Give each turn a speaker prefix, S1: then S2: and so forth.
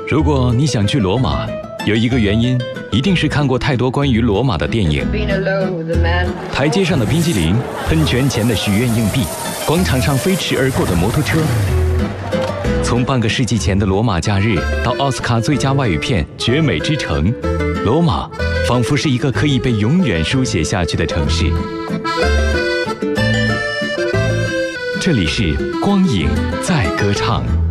S1: 如果你想去罗马，有一个原因，一定是看过太多关于罗马的电影。台阶上的冰激凌，喷泉前的许愿硬币，广场上飞驰而过的摩托车。从半个世纪前的罗马假日到奥斯卡最佳外语片《绝美之城》，罗马仿佛是一个可以被永远书写下去的城市。这里是光影在歌唱。